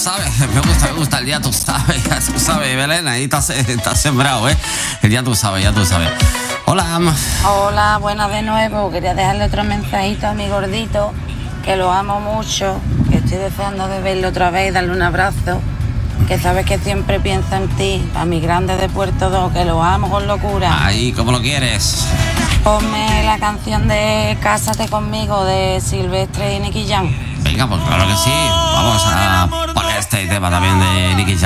sabes, me gusta el ya tú sabes, Belén, ahí está sembrado, el ya tú sabes. Hola. Hola, buenas de nuevo. Quería dejarle otro mensajito a mi gordito, que lo amo mucho, que estoy deseando de verlo otra vez, darle un abrazo, que sabes que siempre pienso en ti, a mi grande de Puerto 2, que lo amo con locura. Ahí, ¿cómo lo quieres? Ponme la canción de Cásate conmigo de Silvestre y Nicky Jam. Venga, pues claro que sí. Vamos a poner este tema también de Nicky Jam.